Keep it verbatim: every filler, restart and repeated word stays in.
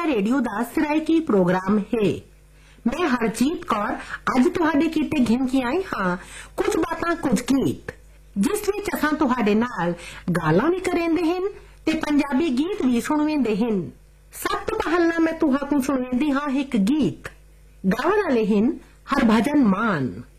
Radio दा Saraiki programme है। मैं हरजीत कौर अज तुहाडे कीते घिन के आई हाँ कुछ बातां कुछ गीत जिस विच असां तुहाडे नाल गालां भी करेंदे हन ते पंजाबी गीत भी सुणवेंदे हन। सब तो पहला मैं तुहां को सुणवेंदी हाँ एक गीत गावन वाले हन हरभजन मान।